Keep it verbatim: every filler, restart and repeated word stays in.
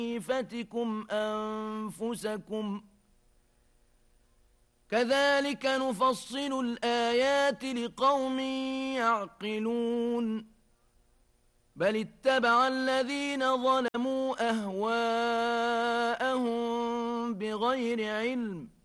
خيفتكم أنفسكم كذلك نفصل الآيات لقوم يعقلون بل اتبع الذين ظلموا أهواءهم بغير علم